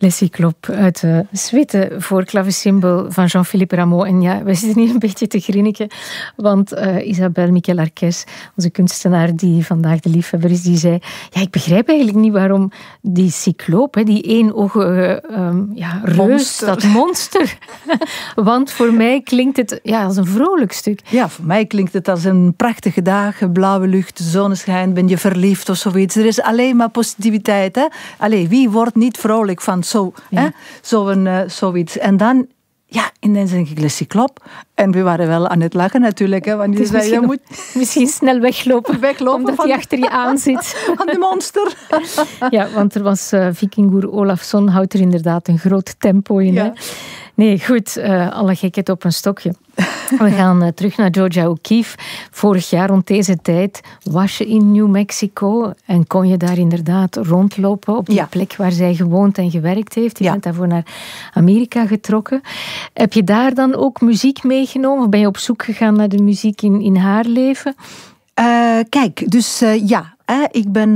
Les Cyclopes uit de suite voor klavecimbal van Jean-Philippe Rameau. En ja, wij zitten hier een beetje te grinniken, want Isabelle Michel-Arquez, onze kunstenaar die vandaag de liefhebber is, die zei, ja, ik begrijp eigenlijk niet waarom die cycloop, die eenoogige reus, monster. Dat monster. Want voor mij klinkt het als een vrolijk stuk. Ja, voor mij klinkt het als een prachtige dag, blauwe lucht, zonneschijn, ben je verliefd of zoiets. Er is alleen maar positiviteit. Hè? Allee, wie wordt niet vrolijk van zoiets. En dan, ineens denk ik, Les Cyclopes. En we waren wel aan het lachen natuurlijk. Hè, want je zei, je moet misschien snel weglopen omdat hij achter je aan zit. Van de monster. Ja, want er was Vikingur Olafsson, houdt er inderdaad een groot tempo in. Ja. Hè? Nee, goed, alle gekheid op een stokje. We gaan terug naar Georgia O'Keeffe. Vorig jaar rond deze tijd was je in New Mexico en kon je daar inderdaad rondlopen op die plek waar zij gewoond en gewerkt heeft. Je bent daarvoor naar Amerika getrokken. Heb je daar dan ook muziek meegenomen of ben je op zoek gegaan naar de muziek in haar leven? Kijk, dus ik ben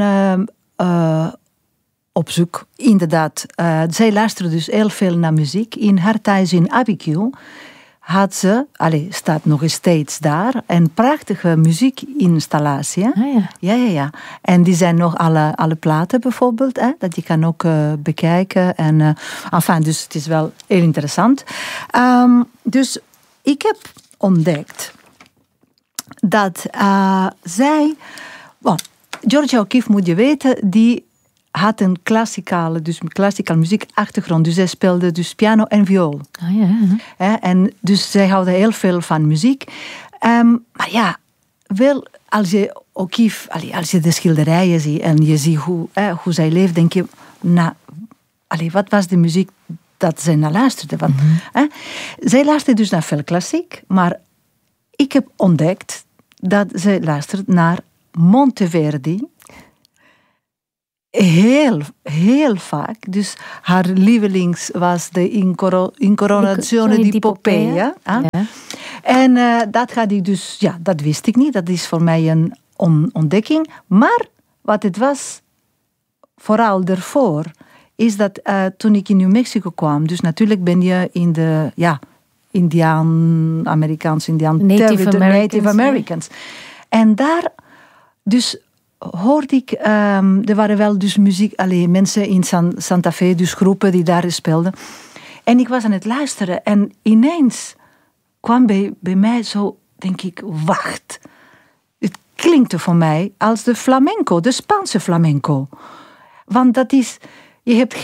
op zoek, inderdaad. Zij luisterde dus heel veel naar muziek. In haar thuis in Abiquiu had ze, staat nog steeds daar, een prachtige muziekinstallatie. Ja. En die zijn nog alle platen bijvoorbeeld, dat je kan ook bekijken. En, dus het is wel heel interessant. Dus ik heb ontdekt dat zij... Georgia O'Keeffe, moet je weten, die had een klassieke muziekachtergrond. Dus zij speelde dus piano en viool. En dus zij houden heel veel van muziek. Maar ja, wel als je O'Keeffe, als je de schilderijen ziet en je ziet hoe zij leeft, denk je, wat was de muziek dat zij naar luisterde? Want, zij luisterde dus naar veel klassiek, maar ik heb ontdekt dat zij luistert naar Monteverdi. Heel vaak. Dus haar lievelings was de Incoronazione di Poppea. En dat had ik dus, dat wist ik niet. Dat is voor mij een ontdekking. Maar wat het was, vooral daarvoor, is dat toen ik in New Mexico kwam, dus natuurlijk ben je in de, Native Americans. En daar, dus hoorde ik, er waren wel dus mensen in Santa Fe, dus groepen die daar speelden. En ik was aan het luisteren en ineens kwam bij mij zo, denk ik, wacht. Het klinkte voor mij als de flamenco, de Spaanse flamenco. Want dat is, je hebt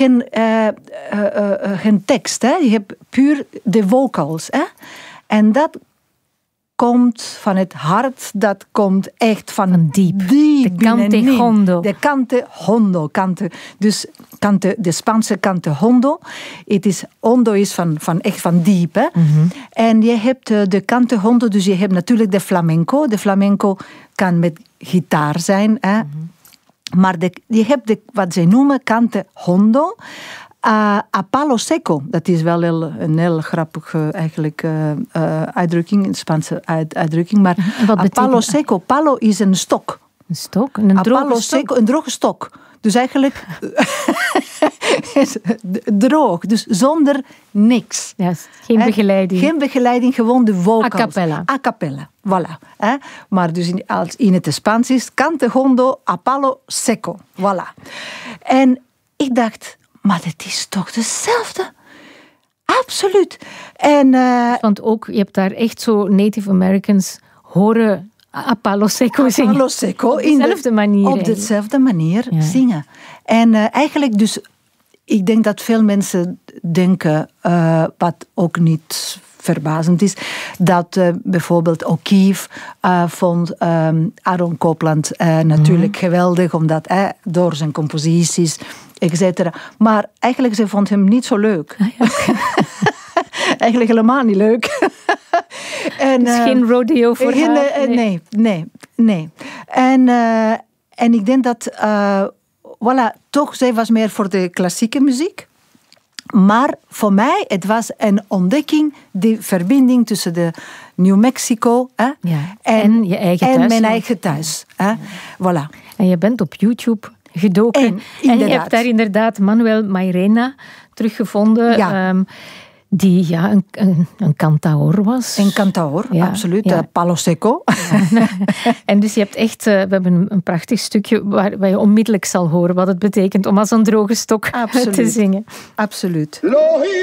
geen tekst, hè? Je hebt puur de vocals. Hè? En dat komt van het hart, dat komt echt van diep de cante hondo. De cante hondo. Dus de Spaanse cante hondo. Hondo is echt van diep. Hè? Mm-hmm. En je hebt de cante hondo, dus je hebt natuurlijk de flamenco. De flamenco kan met gitaar zijn. Hè? Mm-hmm. Maar je hebt wat zij noemen cante hondo. A palo seco, dat is wel een heel grappige uitdrukking, een Spaanse uitdrukking. Maar a palo seco, palo is een stok. Een stok? Een droge stok? Seco, een droge stok. Dus eigenlijk droog, dus zonder niks. Yes, geen begeleiding. Geen begeleiding, gewoon de vocals. A cappella. Voilà. Maar dus in het Spaans is cante hondo a palo seco. Voilà. En ik dacht, maar het is toch hetzelfde? Absoluut. En, want ook, je hebt daar echt zo Native Americans horen a palo seco zingen. Palo seco. Op dezelfde manier. Op dezelfde manier zingen. En eigenlijk dus, ik denk dat veel mensen denken, wat ook niet verbazend is, dat bijvoorbeeld O'Keeffe vond Aaron Copland natuurlijk geweldig, omdat door zijn composities, etc. Maar eigenlijk, ze vond hem niet zo leuk. Eigenlijk helemaal niet leuk. En, dus geen rodeo voor haar? Nee. En ik denk dat, toch, zij was meer voor de klassieke muziek. Maar voor mij, het was een ontdekking, de verbinding tussen de New Mexico en je eigen thuis. En mijn eigen thuis. Ja. Voilà. En je bent op YouTube gedoken. En je hebt daar inderdaad Manuel Mairena teruggevonden. Ja. Die een cantaor was. Een cantaor, absoluut. Ja. Palo Seco. Ja. En dus je hebt echt... we hebben een prachtig stukje waar je onmiddellijk zal horen wat het betekent om als een droge stok te zingen. Absoluut. Lohia!